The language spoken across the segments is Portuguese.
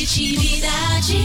Positividade.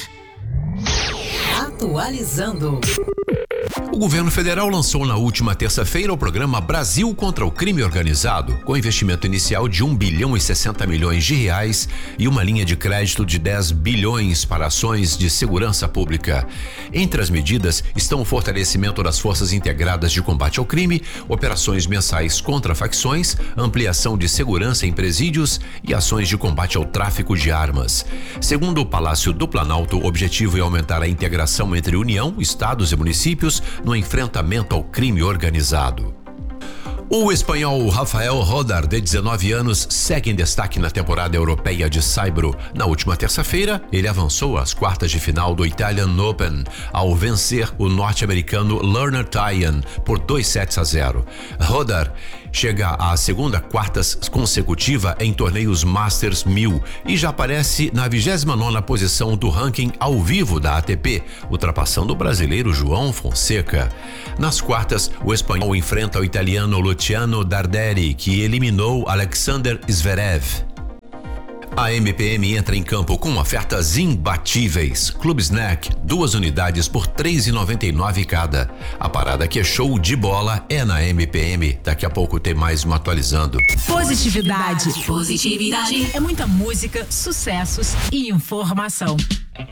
Atualizando. O governo federal lançou na última terça-feira o programa Brasil contra o Crime Organizado, com investimento inicial de R$1 bilhão e 60 milhões e uma linha de crédito de 10 bilhões para ações de segurança pública. Entre as medidas estão o fortalecimento das forças integradas de combate ao crime, operações mensais contra facções, ampliação de segurança em presídios e ações de combate ao tráfico de armas. Segundo o Palácio do Planalto, o objetivo é aumentar a integração entre União, estados e municípios no enfrentamento ao crime organizado. O espanhol Rafael Rodar, de 19 anos, segue em destaque na temporada europeia de saibro. Na última terça-feira, ele avançou às quartas de final do Italian Open, ao vencer o norte-americano Lerner Tyan por 2-0. Rodar chega à segunda quartas consecutiva em torneios Masters 1000 e já aparece na 29ª posição do ranking ao vivo da ATP, ultrapassando o brasileiro João Fonseca. Nas quartas, o espanhol enfrenta o italiano Luciano Darderi, que eliminou Alexander Zverev. A MPM entra em campo com ofertas imbatíveis. Club Snack, 2 unidades por R$3,99 cada. A parada que é show de bola é na MPM. Daqui a pouco tem mais uma atualizando. Positividade. Positividade. É muita música, sucessos e informação.